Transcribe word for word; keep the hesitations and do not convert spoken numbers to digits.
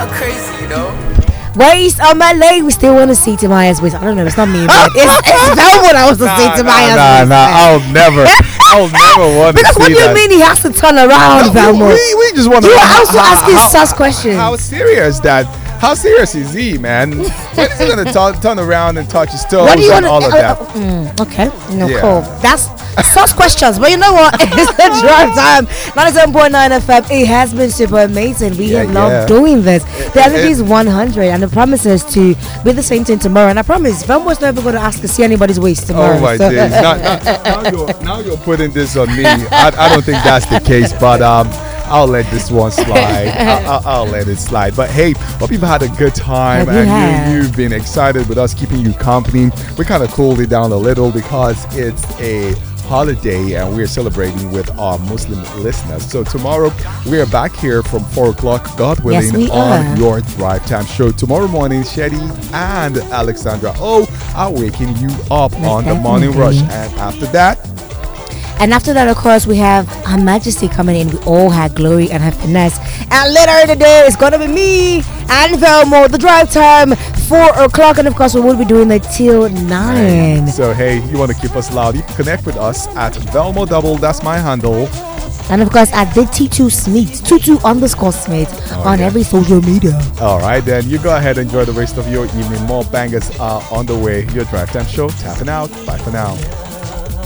not crazy, you know. Waist on my leg, we still want to see Tamaya's waist. I don't know, it's not me, but it's, it's Velmo that wants to see Tamaya's nah, waist. Nah, nah, I'll never, I'll never want to see that. Because what do you mean he has to turn around, no, Velmo? We, we just want to. You know are also how, asking how, sus questions. How serious that? How serious is he, man? When is he gonna t- turn around and touch his toes What do you and want? all of Uh, that? uh, mm, okay, no, Yeah. cool. That's sus questions, but you know what? It's the drive time. ninety-seven point nine F M. It has been super amazing. We Yeah, have loved yeah. doing this. The it- energy is one hundred, and the promise is to be the same thing tomorrow. And I promise, Velmo's never going to ask to see anybody's waist tomorrow. Oh my so. days! Now, now, now, you're, now you're putting this on me. I, I don't think that's the case, but um. I'll let this one slide. I'll, I'll, I'll let it slide. But hey, hope you've had a good time Hope you and have. you, you've been excited with us keeping you company. We kind of cooled it down a little because it's a holiday and we're celebrating with our Muslim listeners. So tomorrow we are back here from four o'clock, God willing, Yes, we on are. your Drive Time show. Tomorrow morning, Shetty and Alexandra O are waking you up Most on the morning rush. definitely. And after that, And after that, of course, we have Her Majesty coming in. We all had glory and happiness. And later in the day, it's going to be me and Velmo, the drive time, four o'clock. And of course, we will be doing it till nine. so hey, you want to keep us loud, you can connect with us at Velmo Double, that's my handle. And of course, at the T two Smith, Tutu underscore Smith Oh, on yeah. every social media. All right, then you go ahead and enjoy the rest of your evening. More bangers are on the way. Your Drive Time show, tapping out. Bye for now.